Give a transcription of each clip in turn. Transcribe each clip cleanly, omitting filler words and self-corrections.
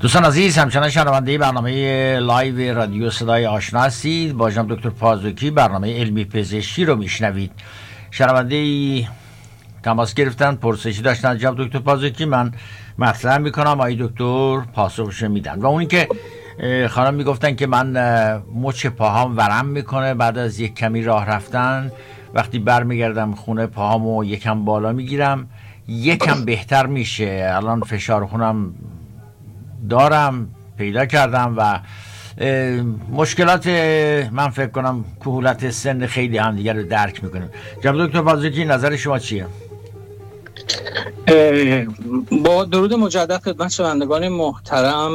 دوستان عزیز، همچنان شنونده برنامه لایو رادیو صدای آشنا هستید. با جناب دکتر پازوکی برنامه علمی پزشکی رو میشنوید. شنونده تماس گرفتن، پرسشی داشتن جناب دکتر پازوکی، من مطرح میکنم، آقای دکتر پاسخش میدن. و اونی که خانم میگفتن که من مچ پاهام ورم میکنه بعد از یک کمی راه رفتن، وقتی برمیگردم خونه پاهامو یکم بالا میگیرم، یکم بهتر میشه. الان فشار خونم دارم، پیدا کردم و مشکلات من فکر کنم کهولت سن خیلی هم دیگر رو درک میکنیم. جناب دکتر پازوکی، نظر شما چیه؟ با درود مجدد خدمت شنوندگان محترم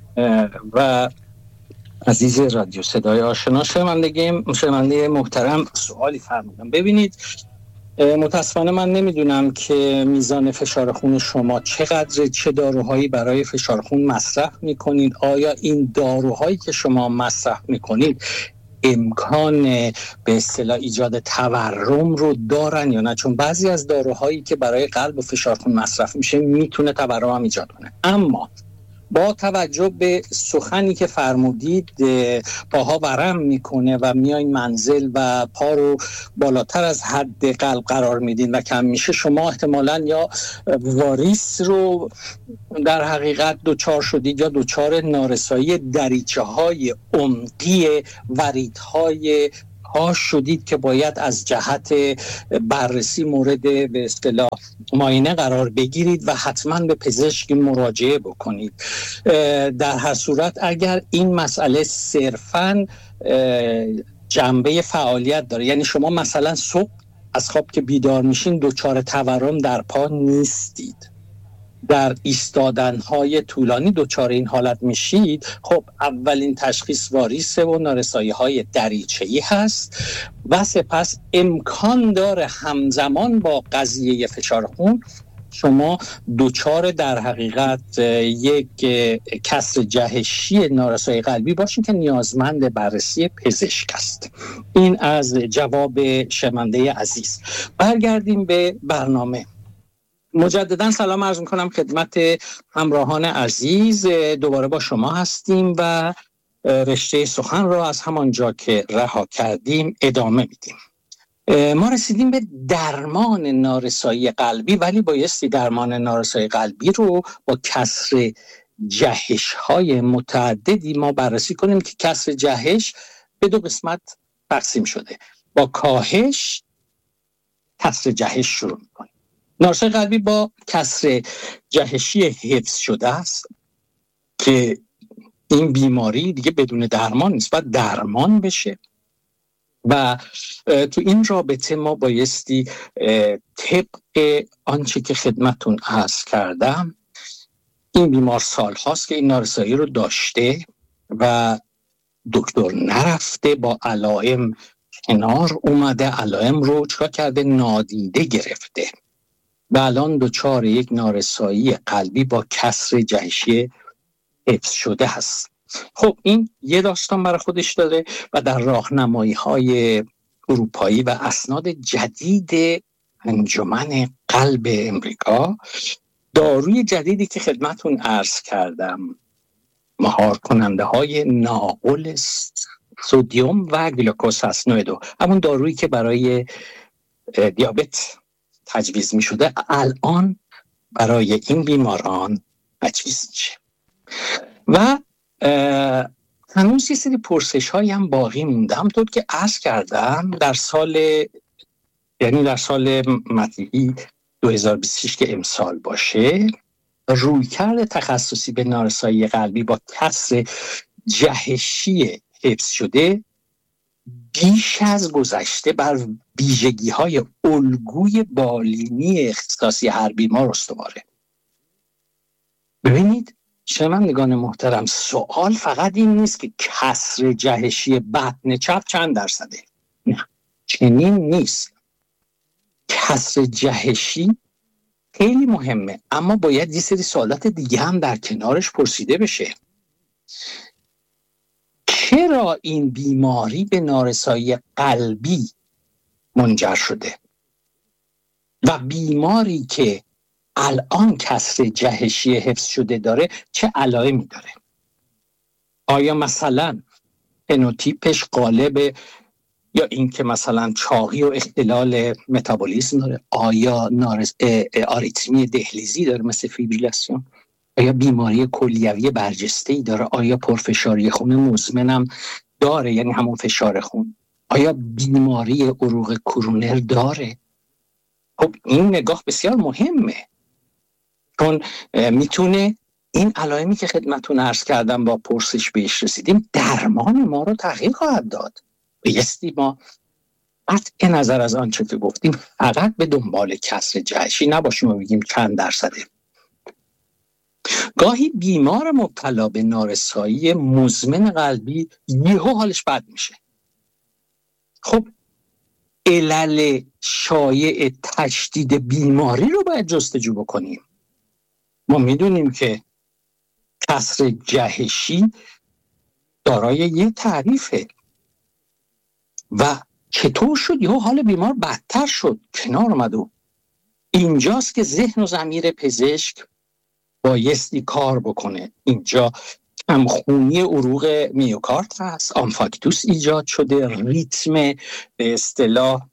و عزیز رادیو صدای آشنا، شنونده محترم، سوالی فرمودم. ببینید، متاسفانه من نمیدونم که میزان فشار خون شما چقدره، چه داروهایی برای فشار خون مصرف میکنید، آیا این داروهایی که شما مصرف میکنید امکان به اصطلاح ایجاد تورم رو دارن یا نه، چون بعضی از داروهایی که برای قلب و فشار خون مصرف میشه میتونه تورم هم ایجاد کنه. اما با توجه به سخنی که فرمودید، پاها ورم میکنه و میایین منزل و پا رو بالاتر از حد قلب قرار میدین و کم میشه، شما احتمالاً یا واریس رو در حقیقت دوچار شدید یا دوچار نارسایی دریچه های عمقی وریدهای پا شدید که باید از جهت بررسی مورد به اصطلاح معاینه قرار بگیرید و حتما به پزشک مراجعه بکنید. در هر صورت اگر این مسئله صرفاً جنبه فعالیت داره، یعنی شما مثلا صبح از خواب که بیدار میشین دوچار تورم در پا نیستید، در ایستادن‌های طولانی دچار این حالت میشید، خب اولین تشخیص واریسه و نارسایی‌های دریچه‌ای هست و سپس امکان داره همزمان با قضیه فشار خون شما دچار در حقیقت یک کسر جهشی نارسایی قلبی باشین که نیازمند بررسی پزشک است. این از جواب شنونده عزیز. برگردیم به برنامه. مجددا سلام عرض میکنم خدمت همراهان عزیز. دوباره با شما هستیم و رشته سخن را از همان جا که رها کردیم ادامه میدیم. ما رسیدیم به درمان نارسایی قلبی، ولی بایستی درمان نارسایی قلبی رو با کسر جهش های متعددی ما بررسی کنیم که کسر جهش به دو قسمت تقسیم شده. با کاهش کسر جهش شروع میکنیم. نارسایی قلبی با کسر جهشی حفظ شده است که این بیماری دیگه بدون درمان نیست، باید درمان بشه و تو این رابطه ما بایستی طبق آنچه که خدمتون عرض کردم، این بیمار سال هاست که این نارسایی رو داشته و دکتر نرفته، با علائم کنار اومده، علائم رو چرا کرده؟ نادیده گرفته و الان دچار یک نارسایی قلبی با کسر جهشی حفظ شده هست. خب این یه داستان برای خودش داره و در راهنمایی‌های اروپایی و اسناد جدید انجمن قلب امریکا، داروی جدیدی که خدمتون عرض کردم، مهار کننده های ناقل سدیم و گلوکوز هست، نوع 2، همون دارویی که برای دیابت تجویز می شده، الان برای این بیماران تجویز میشه. و هنوز یه سری پرسش هایی هم باقی مونده. همونطور که عرض کردم در سال مطلعی 2026 که امسال باشه، رویکرد تخصصی به نارسایی قلبی با کسر جهشی حفظ شده بیش از گذشته بر ویژگی‌های الگوی بالینی اختصاصی هر بیمار استواره. ببینید شنوندگان محترم، سوال فقط این نیست که کسر جهشی بطن چپ چند درصده. نه، چنین نیست. کسر جهشی خیلی مهمه، اما باید یه سری سوالات دیگه هم در کنارش پرسیده بشه. چرا این بیماری به نارسایی قلبی منجر شده؟ و بیماری که الان کسر جهشی حفظ شده داره چه علائمی داره؟ آیا مثلا فنوتیپش غالب یا این که مثلا چاقی و اختلال متابولیسم داره؟ آیا آریتمی دهلیزی داره مثل فیبریلاسیون؟ آیا بیماری کلیوی برجسته‌ای داره؟ آیا پرفشاری خون مزمنم داره، یعنی همون فشار خون؟ آیا بیماری عروق کرونر داره؟ خب این نگاه بسیار مهمه، چون میتونه این علائمی که خدمتتون عرض کردم با پرسش بهش رسیدیم درمان ما رو تغییر خواهد داد. بایستی ما قطع نظر از آنچه که گفتیم فقط به دنبال کسر جهشی نباشیم و بگیم چند درصده. گاهی بیمار مبتلا به نارسایی مزمن قلبی یهو حالش بد میشه. خب علل شایع تشدید بیماری رو باید جستجو بکنیم. ما میدونیم که کسر جهشی دارای یه تعریفه و چطور شد یهو حال بیمار بدتر شد، کنار اومد. و اینجاست که ذهن و ضمیر پزشک بایستی کار بکنه. اینجا کمخونی عروق میوکارد هست، آنفاکتوس ایجاد شده، ریتم به اصطلاح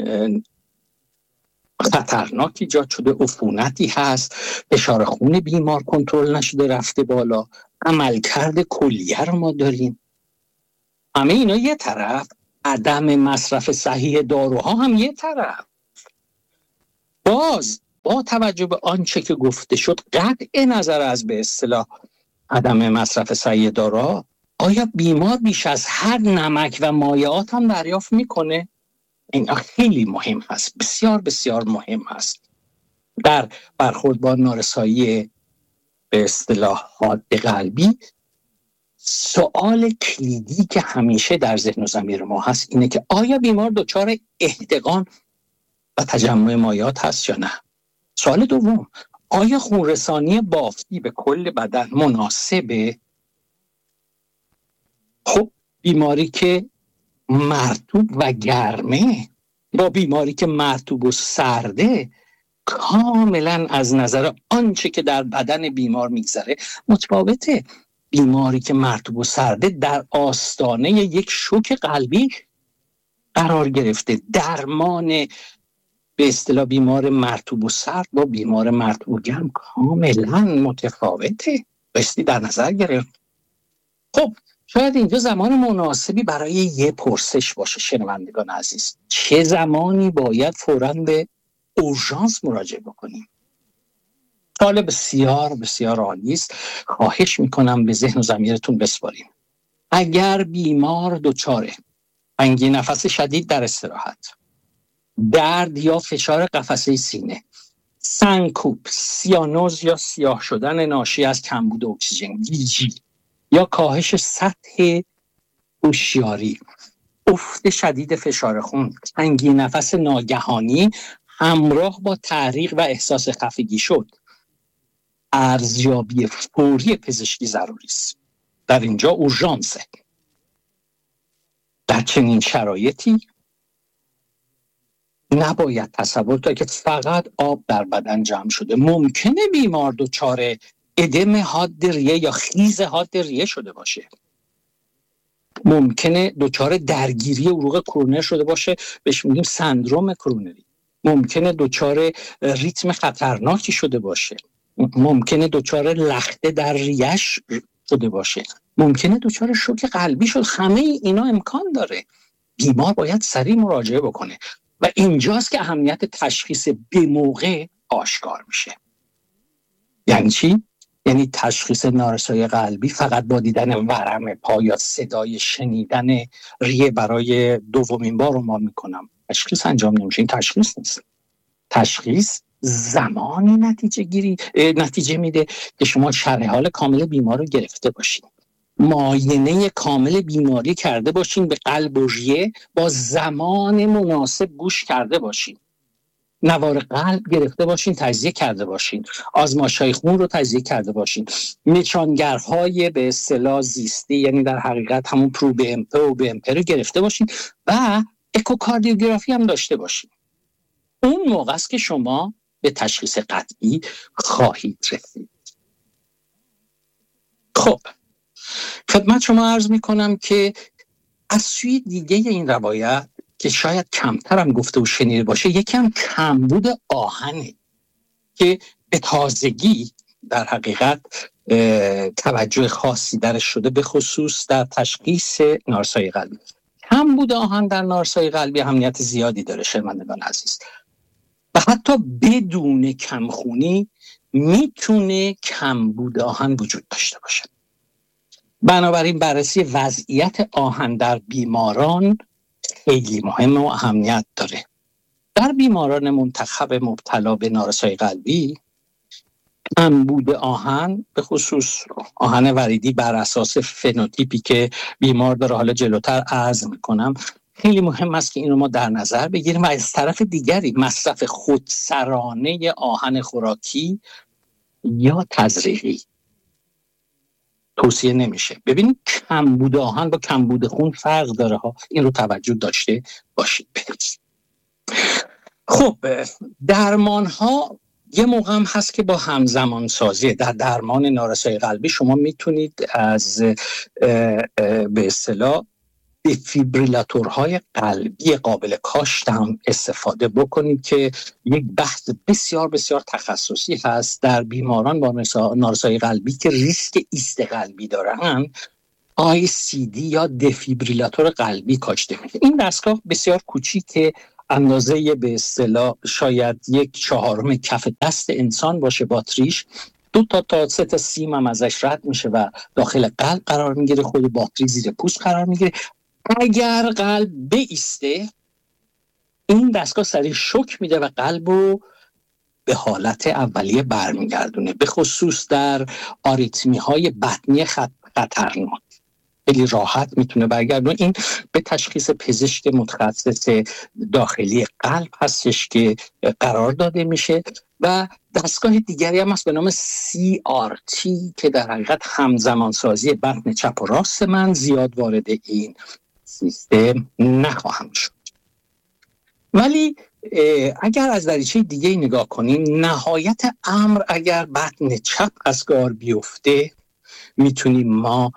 خطرناک ایجاد شده، عفونتی هست، فشار خون بیمار کنترل نشده رفته بالا، عملکرد کلیه رو ما داریم. همه اینا یه طرف، عدم مصرف صحیح داروها هم یه طرف. باز با توجه به آنچه که گفته شد قطع نظر از به اصطلاح عدم مصرف صحیح داروها، آیا بیمار بیش از هر نمک و مایعات هم دریافت میکنه؟ این خیلی مهم هست، بسیار بسیار مهم هست در برخورد با نارسایی به اصطلاح حاد قلبی. سوال کلیدی که همیشه در ذهن و ضمیر ما هست اینه که آیا بیمار دچار احتقان و تجمع مایعات هست یا نه؟ سوال دوم، آیا خونرسانی بافتی به کل بدن مناسبه؟ خب بیماری که مرطوب و گرمه با بیماری که مرطوب و سرده کاملا از نظر آنچه که در بدن بیمار میگذره متفاوته. بیماری که مرطوب و سرده در آستانه یک شوک قلبی قرار گرفته. درمان به اصطلاح بیمار مرطوب و سرد با بیمار مرطوب و گرم کاملا متفاوته، بایستی در نظر گرفت. خب شاید اینجا زمان مناسبی برای یه پرسش باشه شنوندگان عزیز، چه زمانی باید فوراً به اورژانس مراجعه بکنیم؟ سوال بسیار بسیار عالی است. خواهش میکنم به ذهن و ضمیرتون بسپاریم. اگر بیمار دچار تنگی نفس شدید در استراحت، درد یا فشار قفسه سینه، سنکوپ، سیانوز یا سیاه شدن ناشی از کمبود اکسیژن، گیجی یا کاهش سطح هوشیاری، افت شدید فشار خون، تنگی نفس ناگهانی همراه با تعریق و احساس خفگی شد، ارزیابی فوری پزشکی ضروری است. در اینجا اورژانسه. در چنین شرایطی نباید تصور کرد که فقط آب در بدن جمع شده. ممکنه بیمار دچار ادم حاد ریه یا خیز حاد ریه شده باشه، ممکنه دچار درگیری عروق کرونر شده باشه، بهش میگیم سندروم کرونری، ممکنه دچار ریتم خطرناکی شده باشه، ممکنه دچار لخته در ریش شده باشه، ممکنه دچار شوک قلبی شد. همه اینا امکان داره. بیمار باید سریع مراجعه بکنه و اینجاست که اهمیت تشخیص به موقع آشکار میشه. یعنی چی؟ یعنی تشخیص نارسایی قلبی فقط با دیدن ورم پا یا صدای شنیدن ریه برای دومین بار رو ما میکنم تشخیص انجام نمیشه. این تشخیص نیست. تشخیص زمانی نتیجه میده که شما شرح حال کامل بیمار رو گرفته باشین، معاینه کامل بیماری کرده باشین، به قلب و ریه با زمان مناسب گوش کرده باشین، نوار قلب گرفته باشین، تجزیه کرده باشین، آزمایش‌های خون رو تجزیه کرده باشین، نشانگرهای به اصطلاح زیستی یعنی در حقیقت همون پرو بی ام و بی ام رو گرفته باشین و اکوکاردیوگرافی هم داشته باشین. اون موقع است که شما به تشخیص قطعی خواهید رسید. خب خدمت شما عرض میکنم که از سوی دیگه این روایت که شاید کمترم گفته و شنیده باشه، یکم کمبود آهنه که به تازگی در حقیقت توجه خاصی درش شده، به خصوص در تشخیص نارسایی قلبی. کمبود آهن در نارسایی قلبی اهمیت زیادی داره شنوندگان عزیز، و حتی بدون کمخونی میتونه کمبود آهن وجود داشته باشه. بنابراین بررسی وضعیت آهن در بیماران خیلی مهم و اهمیت داره. در بیماران منتخب مبتلا به نارسایی قلبی، کمبود آهن به خصوص آهن وریدی بر اساس فنوتیپی که بیمار داره، حالا جلوتر عرض میکنم، خیلی مهم است که این رو ما در نظر بگیریم. و از طرف دیگری مصرف خودسرانه آهن خوراکی یا تزریقی توصیه نمیشه. ببینید کمبود آهن با کمبود خون فرق داره ها، این رو توجه داشته باشید. خب درمان ها یه موقع هم هست که با همزمان سازی در درمان نارسایی قلبی شما میتونید از به اصطلاح دفیبریلاتورهای قلبی قابل کاشت هم استفاده بکنید که یک بحث بسیار بسیار تخصصی هست در بیماران با نارسایی قلبی که ریسک ایست قلبی دارن. ICD یا دفیبریلاتور قلبی کاشته میشه. این دستگاه بسیار کوچیکه، اندازه به اصطلاح شاید 1/4 کف دست انسان باشه باتریش، 2 تا 3 تا سیم هم ازش رد میشه و داخل قلب قرار میگیره، خود باتری زیر پوست قرار میگیره. اگر قلب بایسته این دستگاه سریع شوک میده و قلب رو به حالت اولیه برمیگردونه، به خصوص در آریتمی های بطنی خطرناک خیلی راحت میتونه برگردونه. این به تشخیص پزشک متخصص داخلی قلب هستش که قرار داده میشه. و دستگاه دیگری هم هست به نام CRT که در حقیقت همزمان سازی بطن چپ و راست. من زیاد وارد این سیستم نخواهم شد، ولی اگر از دریچه دیگه نگاه کنیم، نهایت امر اگر بطن چپ از کار بیفته میتونیم ما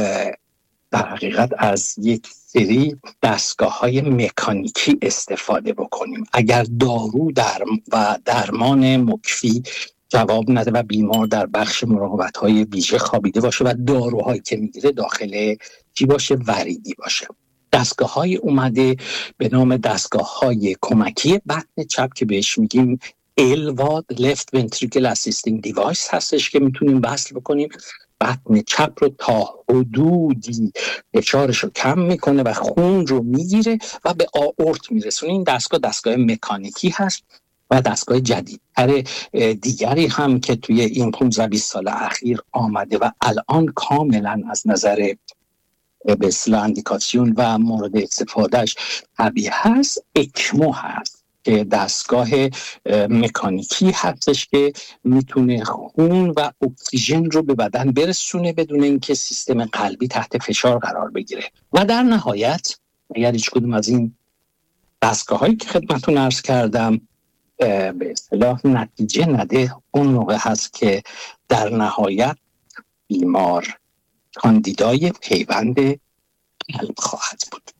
در حقیقت از یک سری دستگاه‌های مکانیکی استفاده بکنیم. اگر دارو و درمان مکفی جواب نده و بیمار در بخش مراقبت‌های ویژه خوابیده باشه و داروهایی که میگیره داخل چی باشه؟ وریدی باشه. دستگاه‌های اومده به نام دستگاه‌های کمکی بطن چپ که بهش میگیم LVAD Left Ventricular Assisting Device هستش که میتونیم وصل بکنیم. بطن چپ رو تا حدودی فشارش رو کم میکنه و خون رو میگیره و به آئورت میرسونه. این دستگاه مکانیکی هست. و دستگاه جدیدتر دیگری هم که توی این 15-20 سال اخیر آمده و الان کاملا از نظر به اصطلاح اندیکاسیون و مورد استفادهش طبیعی هست، اکمو هست که دستگاه مکانیکی هستش که میتونه خون و اکسیژن رو به بدن برسونه بدون اینکه سیستم قلبی تحت فشار قرار بگیره. و در نهایت اگر هیچ کدوم از این دستگاه‌هایی که خدمتتون عرض کردم به اصطلاح نتیجه نده، اون موقع هست که در نهایت بیمار کاندیدای پیوند قلب خواهد بود.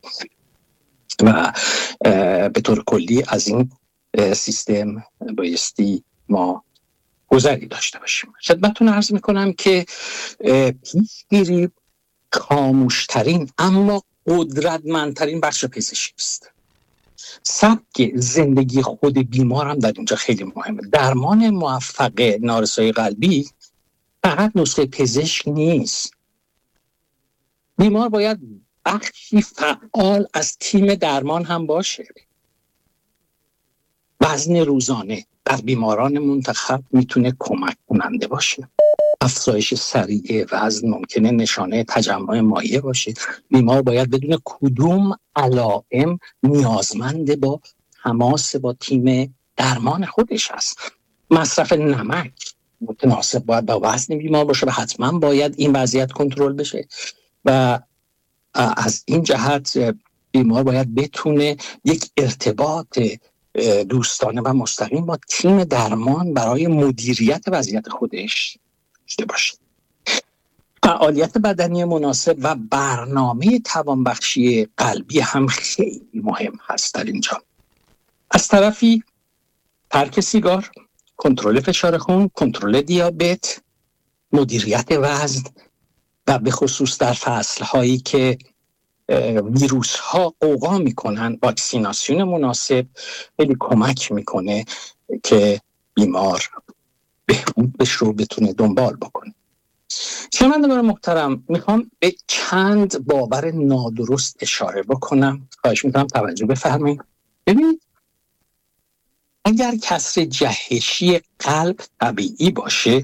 و به طور کلی از این سیستم بایستی ما گذری داشته باشیم. خدمتتون عرض میکنم که پیشگیری خاموشترین اما قدرتمندترین بخش پزشکی است. سبک زندگی خود بیمار هم در اینجا خیلی مهمه. درمان موفق نارسایی قلبی فقط نسخه پزشک نیست. بیمار باید بخشی فعال از تیم درمان هم باشه. وزن روزانه در بیماران منتخب میتونه کمک کننده باشه. افزایش سریع وزن ممکنه نشانه تجمع مایع باشه. بیمار باید بدون کدوم علائم نیازمند با تماس با تیم درمان خودش هست. مصرف نمک متناسب باید با وزن بیمار باشه و حتما باید این وضعیت کنترل بشه. و از این جهت بیمار باید بتونه یک ارتباط دوستانه و مستقیم با تیم درمان برای مدیریت وضعیت خودش داشته باشه. فعالیت بدنی مناسب و برنامه توانبخشی قلبی هم خیلی مهم هست در اینجا. از طرفی ترک سیگار، کنترل فشار خون، کنترل دیابت، مدیریت وزن و به خصوص در فصل‌هایی که ویروس ها قوقا میکنن، واکسیناسیون مناسب خیلی کمک میکنه که بیمار بهبودش رو بتونه دنبال بکنه. شنوندگان محترم، میخوام به چند باور نادرست اشاره بکنم. خواهش میکنم توجه بفرمایید. ببینید، اگر کسر جهشی قلب طبیعی باشه،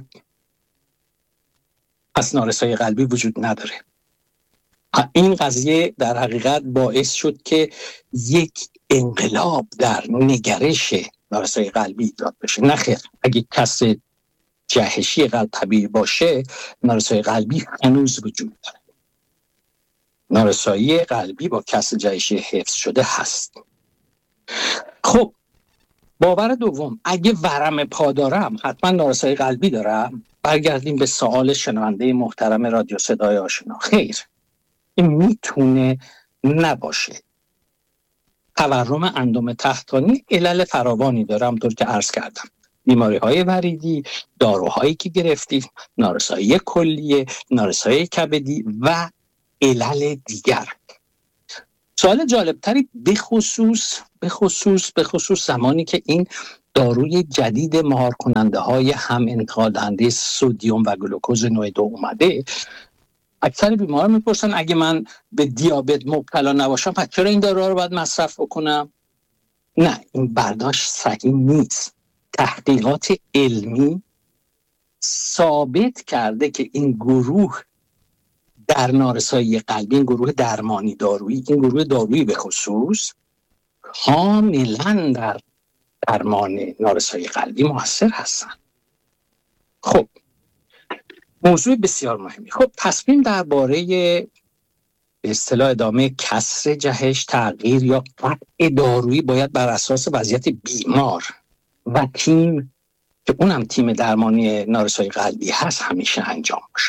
پس نارسایی قلبی وجود نداره. این قضیه در حقیقت باعث شد که یک انقلاب در نگرش نارسایی قلبی ایجاد بشه. نه خیر، اگه کسر جهشی قلب طبیعی باشه، نارسایی قلبی هنوز وجود داره. نارسایی قلبی با کسر جهشی حفظ شده هست. خب، باور دوم، اگه ورم پا دارم حتما نارسایی قلبی دارم. برگردیم به سوال شنونده محترم رادیو صدای آشنا. خیر، این میتونه نباشه. تورم اندوم تحتانی علل فراوانی داره، همونطور که عرض کردم. بیماری‌های وریدی، داروهایی که گرفتیم، نارسایی کلیه، نارسایی کبدی و علل دیگر. سوال جالبتری به خصوص زمانی که این داروی جدید مهار کننده های هم انتقال دهنده سدیم و گلوکوز نوع 2 اومده، اکثر بیماران میپرسن اگه من به دیابت مبتلا نباشم پس چرا این داروها رو باید مصرف بکنم؟ نه، این برداشت صحیح نیست. تحقیقات علمی ثابت کرده که این گروه در نارسایی قلبی، این گروه درمانی دارویی، این گروه دارویی به خصوص کاملا در درمان نارسایی قلبی موثر هستن. خب، موضوع بسیار مهمی. خب، تصمیم درباره به اصطلاح ادامه کسر جهش، تغییر یا قطع دارویی باید بر اساس وضعیت بیمار و تیم که اونم تیم درمانی نارسایی قلبی هست همیشه انجام بشه.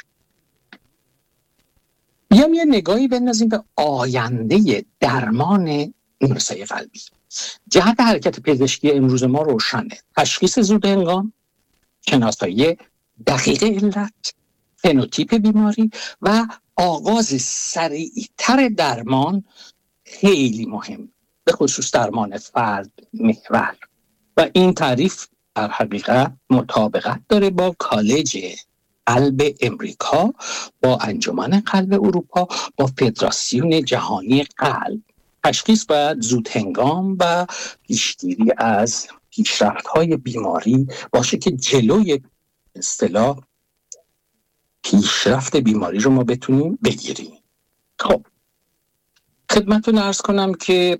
بیام یه نگاهی بندازیم به آینده درمان نارسایی قلبی. جهت حرکت پزشکی امروز ما روشنه: تشخیص زود هنگام، شناسایی دقیق علت، فنوتیپ بیماری و آغاز سریعتر درمان خیلی مهم، به خصوص درمان فرد محور. و این تعریف در حقیقت مطابقت داره با کالج قلب امریکا، با انجمن قلب اروپا، با فدراسیون جهانی قلب. تشخیص باید زود هنگام و پیشگیری از پیشرفت‌های بیماری باشه که جلوی اصطلاح پیشرفت بیماری رو ما بتونیم بگیریم. خب، خدمتتون عرض کنم که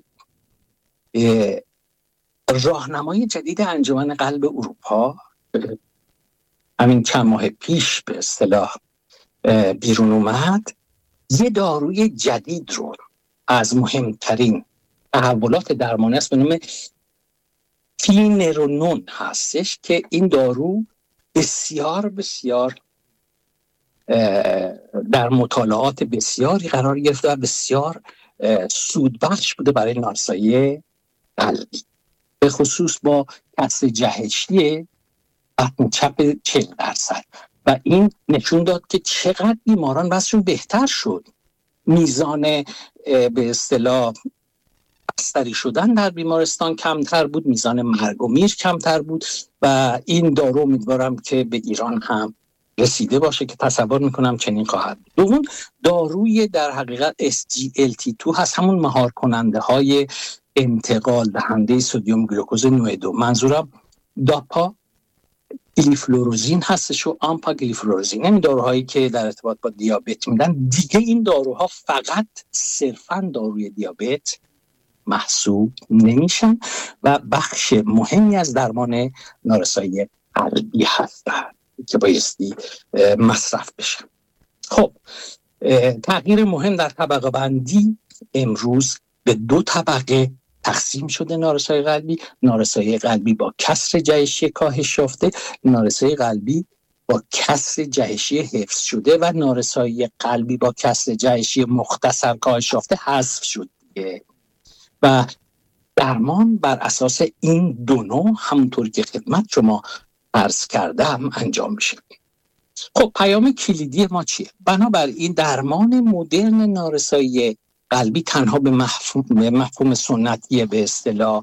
راهنمای جدید انجمن قلب اروپا همین چند ماه پیش به اصطلاح بیرون اومد، یه داروی جدید رو از مهمترین تحولات درمانی است به نام فینرونون هستش که این دارو بسیار بسیار در مطالعات بسیاری قرار گرفته و بسیار سودبخش بوده برای نارسایی قلبی، به خصوص با کسر جهشی بطن چپ 40%. و این نشون داد که چقدر بیماران وضعشون بهتر شد. میزان به اصطلاح بستری شدن در بیمارستان کمتر بود، میزان مرگ و میر کمتر بود و این دارو امیدوارم که به ایران هم رسیده باشه که تصور میکنم چنین خواهد. دوم، داروی در حقیقت SGLT2 هست، همون مهار کننده های انتقال دهنده سدیم گلوکوز نوع 2. منظورم داپا گلیفلوروزین هستش و آمپاگلیفلوروزین، این داروهایی که در ارتباط با دیابت میدن. دیگه این داروها فقط صرفاً داروی دیابت محسوب نمیشن و بخش مهمی از درمان نارسایی قلبی هستن که بایستی مصرف بشن. خب، تغییر مهم در طبقه بندی امروز به 2 طبقه تقسیم شده نارسایی قلبی با کسر جهشی کاهش یافته، نارسایی قلبی با کسر جهشی حفظ شده و نارسایی قلبی با کسر جهشی مختصر کاهش یافته حذف شد دیگه. و درمان بر اساس این دو نوع همونطور که خدمت شما عرض کردم انجام میشه. خب پیام کلیدی ما چیه؟ بنابراین درمان مدرن نارسایی قلبی تنها به مفهوم سنتی به اصطلاح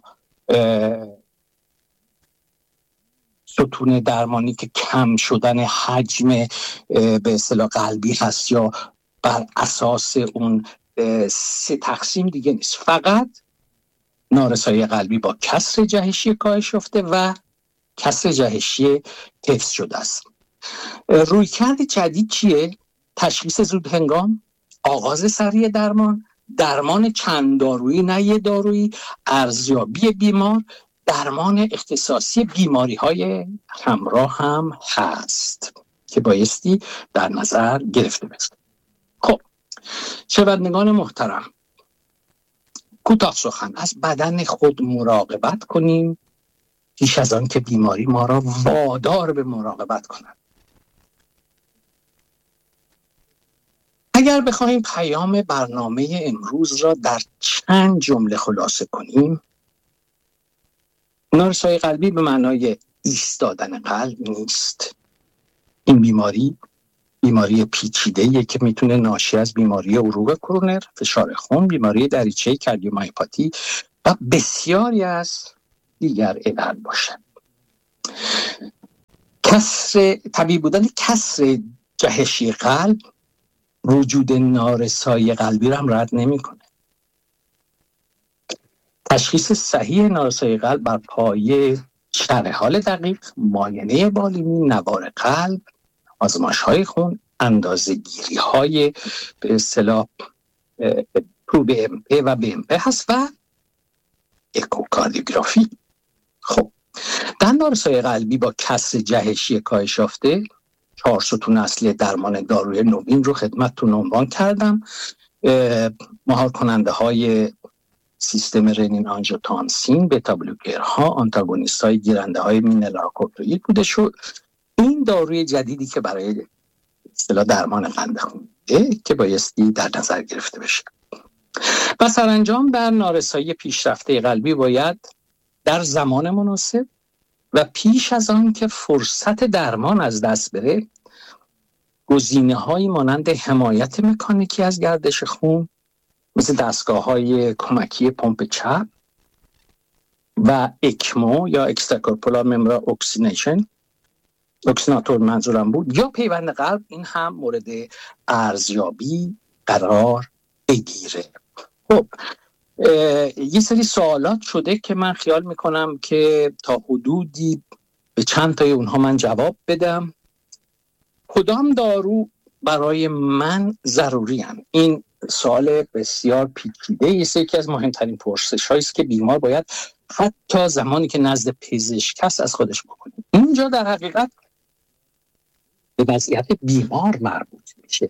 ستون درمانی که کم شدن حجم به اصطلاح قلبی هست یا بر اساس اون 3 تقسیم دیگه نیست. فقط نارسایی قلبی با کسر جهشی کاهش یافته و کسر جهشی حفظ شده است. رویکرد جدید چیه؟ تشخیص زود هنگام، آغاز سریع درمان چند دارویی نه یه دارویی، ارزیابی بیمار، درمان اختصاصی بیماری‌های همراه هم هست که بایستی در نظر گرفته بشه. خب شنوندگان محترم، کوتاه سخن از بدن خود مراقبت کنیم پیش از آن که بیماری ما را وادار به مراقبت کند. اگر بخوایم پیام برنامه امروز را در چند جمله خلاصه کنیم، نارسایی قلبی به معنای ایستادن قلب نیست. این بیماری پیچیده‌ایه که میتونه ناشی از بیماری عروق کرونر، فشار خون، بیماری دریچه کاردیومایوپاتی و بسیاری از دیگر علل باشه. طبیعی بودن کسر جهشی قلب وجود نارسایی قلبی را هم رد نمی‌کنه. تشخیص صحیح نارسایی قلب بر پایه شرح حال دقیق، معاینه بالینی، نوار قلب، آزمایش‌های خون، اندازه‌گیری‌های به اصطلاح پرو BMP و BMP هست و اکوکاردیوگرافی. خب در نارسایی قلبی با کسر جهشی کاهش یافته 4 ستون اصلی درمان داروی نوین رو خدمتتون عنوان کردم. مهار کننده های سیستم رنین آنژیوتانسین، بتا بلوکرها، آنتاگونیست های گیرنده های مینرالکورتوئید بوده شد. این داروی جدیدی که برای اصطلاح درمان قند خون که بایستی در نظر گرفته بشه. و سرانجام در نارسایی پیشرفته قلبی باید در زمان مناسب و پیش از آن که فرصت درمان از دست بره گزینه‌هایی مانند حمایت مکانیکی از گردش خون مثل دستگاه‌های کمکی پمپ چپ و اکمو یا اکستراکورپولار ممبران اکسیناتور منظورم بود، یا پیوند قلب، این هم مورد ارزیابی قرار بگیره. خب یه سری سوالات شده که من خیال میکنم که تا حدودی به چند تای اونها من جواب بدم. کدام دارو برای من ضروری هستند؟ این سوال بسیار پیچیده است. یکی از مهمترین پرسش‌هایی است که بیمار باید حتی زمانی که نزد پزشک است از خودش بکنه. اینجا در حقیقت به وضعیت بیمار مربوط میشه.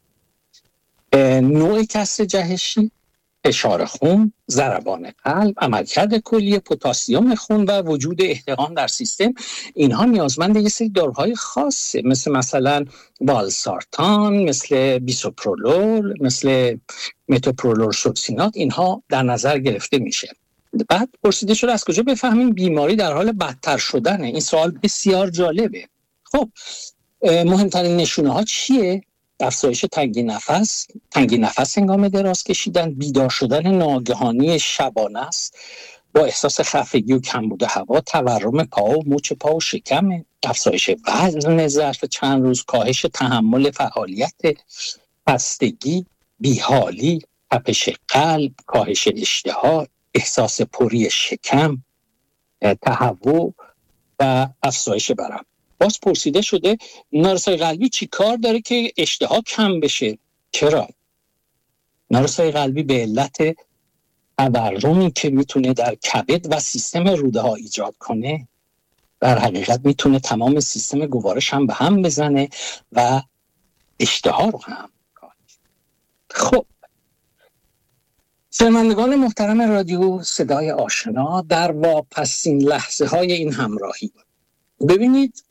نوع کسر جهشی، فشار خون، ضربان قلب، عملکرد کلی پتاسیم خون و وجود احتقان در سیستم، اینها نیازمند یه سری داروهای خاصه، مثلا والسارتان، مثل بیسوپرولول، مثل متوپرولول سوکسینات. اینها در نظر گرفته میشه. بعد پرسیده شده از کجا بفهمیم بیماری در حال بدتر شدنه؟ این سوال بسیار جالبه. خب مهمترین نشونه ها چیه؟ افزایش تنگی نفس هنگام دراز کشیدن، بیدار شدن ناگهانی شبانه است با احساس خفتگی و کمبود هوا، تورم پا و مچ پا و شکم، افزایش وزن ظرف چند روز، کاهش تحمل فعالیت، خستگی، بیحالی، تپش قلب، کاهش اشتها، احساس پری شکم، تهوع و افزایش ورم. باز پرسیده شده نارسایی قلبی چی کار داره که اشتها کم بشه؟ چرا؟ نارسایی قلبی به علت تورمی که میتونه در کبد و سیستم روده ها ایجاد کنه در حقیقت میتونه تمام سیستم گوارش هم به هم بزنه و اشتها رو هم کاهش. خب شنوندگان محترم رادیو صدای آشنا، در واپسین لحظه های این همراهی، ببینید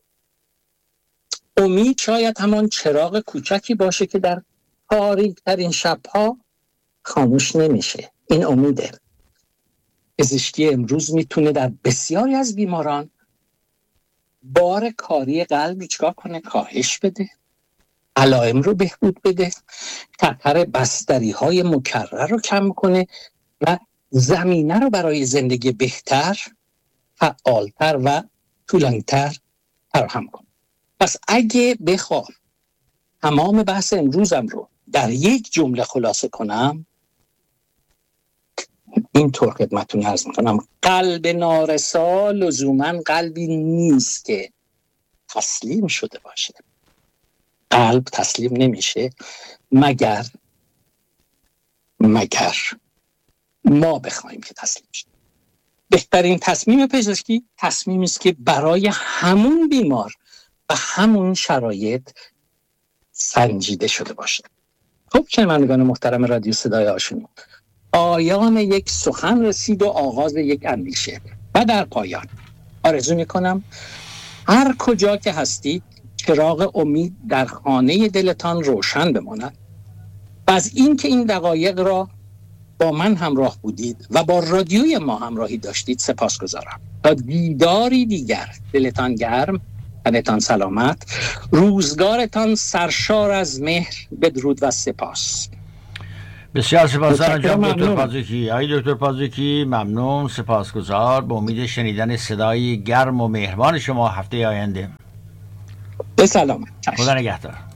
امید شاید همان چراغ کوچکی باشه که در تاریک ترین شبها خاموش نمیشه. این امیده. پزشکی امروز میتونه در بسیاری از بیماران بار کاری قلب چیکار کنه؟ کاهش بده، علائم رو بهبود بده، خطر بستری های مکرر رو کم کنه و زمینه رو برای زندگی بهتر، فعالتر و طولانی‌تر فراهم کنه. پس اگه بخوام تمام بحث امروزم رو در یک جمله خلاصه کنم، اینطور خدمتتون عرض میکنم: قلب نارسا لزوما قلبی نیست که تسلیم شده باشه. قلب تسلیم نمیشه مگر ما بخوایم که تسلیم شه. بهترین تصمیم پزشکی تصمیمی است که برای همون بیمار و همون شرایط سنجیده شده باشه. خب شنوندگان محترم رادیو صدای آشنا، پایان یک سخن رسید و آغاز یک اندیشه. و در پایان آرزو میکنم هر کجا که هستید چراغ امید در خانه دلتان روشن بماند. و از این که این دقایق را با من همراه بودید و با رادیوی ما همراهی داشتید سپاسگزارم. تا دیداری دیگر، دلتان گرم، تنتان سلامت، روزگارتان سرشار از مهر. بدرود و سپاس. بسیار سپاسگزارم جناب دکتر پازوکی. آقای دکتر پازوکی ممنون، سپاسگزار. به امید شنیدن صدای گرم و مهربان شما هفته آینده. به سلامت. خدا نگهدار.